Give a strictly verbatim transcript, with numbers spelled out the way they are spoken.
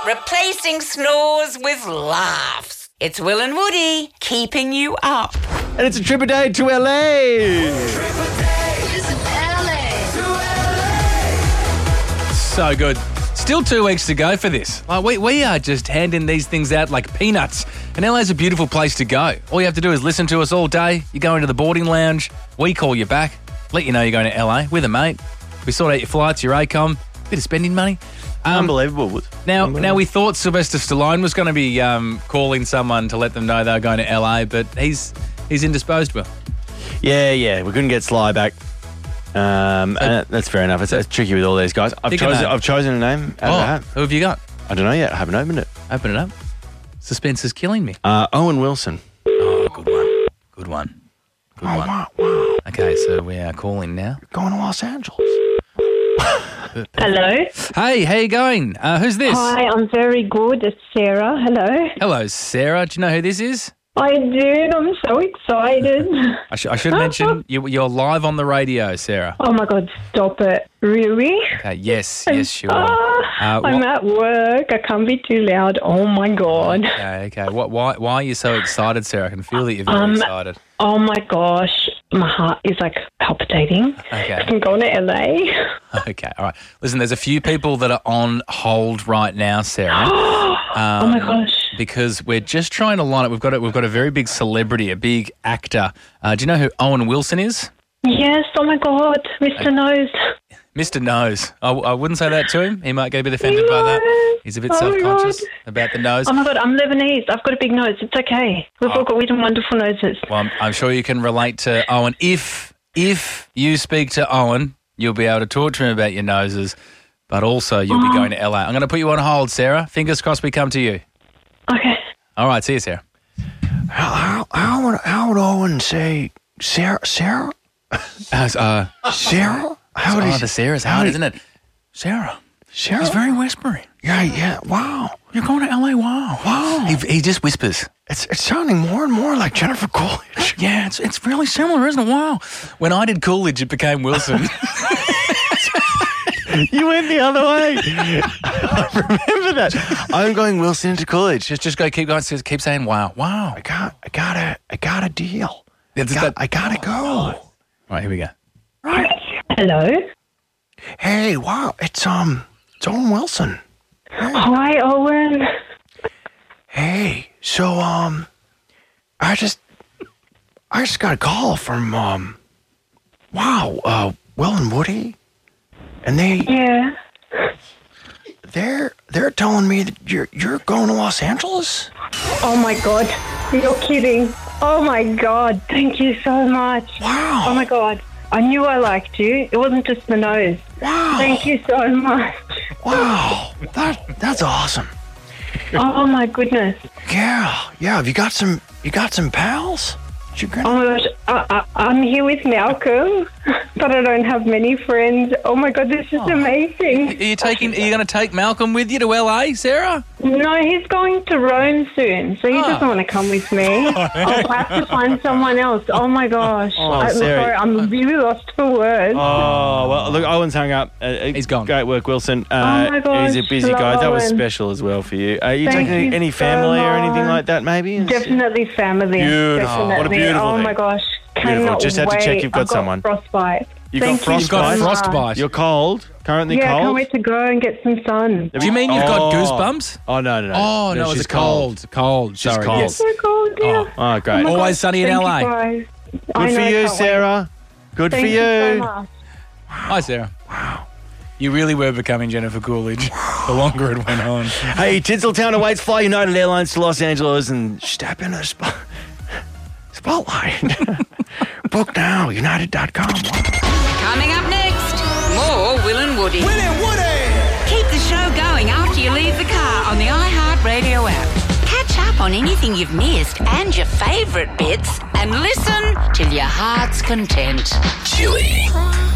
replacing snores with laughs. It's Will and Woody keeping you up. And it's a trip a day to L A. So good. Still two weeks to go for this. Like we, we are just handing these things out like peanuts. And L A's a beautiful place to go. All you have to do is listen to us all day. You go into the boarding lounge. We call you back. Let you know you're going to L A with a mate. We sort out your flights, your ACOM, bit of spending money. Um, Unbelievable. Now, Unbelievable. now we thought Sylvester Stallone was going to be um, calling someone to let them know they were going to L A, but he's he's indisposed, Will. Yeah, yeah. We couldn't get Sly back. Um, So- and that's fair enough. It's, it's tricky with all these guys. I've Pick a chosen, name. I've chosen a name out of a Oh, hat. who have you got? I don't know yet. I haven't opened it. Open it up. Suspense is killing me. Uh, Owen Wilson. Oh, good one. Good one. Good Oh, one. wow, wow. Okay, so we are calling now. Going to Los Angeles. Hello. Hey, how you going? Uh, who's this? Hi, I'm very good. It's Sarah. Hello. Hello, Sarah. Do you know who this is? I did. I'm so excited. I, sh- I should mention you, you're live on the radio, Sarah. Oh my God, stop it. Really? Okay, yes, yes, you are. Ah, Uh, I'm what- at work. I can't be too loud. Oh my God. Okay, okay. What, why, why are you so excited, Sarah? I can feel that you're very Um, excited. Oh my gosh. My heart is like palpitating. Okay. I'm going to L A. Okay, all right. Listen, there's a few people that are on hold right now, Sarah. Oh my gosh. Because we're just trying to line up. We've got a, we've got a very big celebrity, a big actor. Uh, do you know who Owen Wilson is? Yes. Oh my God. Mister Nose. Mister Nose. I, I wouldn't say that to him. He might get a bit offended by that. He's a bit Oh my self-conscious God. about the nose. Oh my God. I'm Lebanese. I've got a big nose. It's okay. We've all got weird and wonderful noses. Well, I'm, I'm sure you can relate to Owen. If if you speak to Owen, you'll be able to talk to him about your noses, but also you'll be going to L A. I'm going to put you on hold, Sarah. Fingers crossed we come to you. Okay. All right, see you, Sarah. How, how, how, would, how would Owen say Sarah? Sarah? As, uh, Sarah? How would oh, he the say- Sarah's how hard, would- isn't it? Sarah. Sarah? He's very whispery. Yeah, yeah. Wow. You're going to L A? Wow. Wow. He, he just whispers. It's, it's sounding more and more like Jennifer Coolidge. Yeah, it's it's really similar, isn't it? Wow. When I did Coolidge, it became Wilson. You went the other way. I remember that. I'm going Wilson into Coolidge. just just go, keep going, keep saying wow, wow. I got, I got a, I got a deal. It's I, got, that- I gotta go. All right, here we go. Right. Hello. Hey, wow. It's um, it's Owen Wilson. Hi, Owen. Hey, so um, I just, I just got a call from um, wow, uh, Will and Woody, and they, Yeah. they're, they're telling me that you're, you're going to Los Angeles. Oh my God. You're kidding. Oh my God. Thank you so much. Wow. Oh my God. I knew I liked you. It wasn't just the nose. Wow. Thank you so much. Wow. That, that's awesome. Oh my goodness. Yeah, yeah. Have you got some? You got some pals? You got- Oh my gosh. I, I, I'm here with Malcolm, but I don't have many friends. Oh my God. This is amazing. Are you taking? Are you going to take Malcolm with you to L A, Sarah? No, he's going to Rome soon, so he Oh. doesn't want to come with me. I'll have to find someone else. Oh my gosh. I'm Sarah. sorry. I'm really lost for words. Oh, well, look, Owen's hung up. Uh, He's gone. Great work, Wilson. Uh, Oh, my gosh, he's a busy love guy. That was Owen. special as well for you. Are you Thank taking you any so family or anything much. like that, maybe? Definitely family. Beautiful. Definitely. What a beautiful Oh thing. my gosh. Beautiful. Cannot Just had to check wait. you've got I've someone. Frostbite. You've got Thank you You've got so much. frostbite. You're cold. Currently Yeah, I cold. can't wait to go and get some sun. Do you mean you've got Oh. goosebumps? Oh no, no, no. Oh no, she's it's cold. Cold. She's Sorry. cold. Yes. So cold, yeah. Oh, great. Oh my Always gosh, sunny in thank L A. you guys. Good I for know, you, can't wait. Sarah. Good Thank for you so you. much. Hi, Sarah. Wow. You really were becoming Jennifer Coolidge the longer it went on. Hey, Tinseltown awaits Fly United Airlines to Los Angeles and step in a spot. Spotlight. Book now, united dot com. Coming up next, more Will and Woody. Will and Woody! Keep the show going after you leave the car on the iHeartRadio app. Catch up on anything you've missed and your favourite bits and listen till your heart's content. Chili.